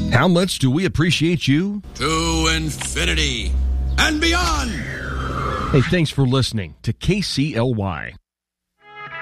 How much do we appreciate you? To infinity and beyond. Hey, thanks for listening to KCLY.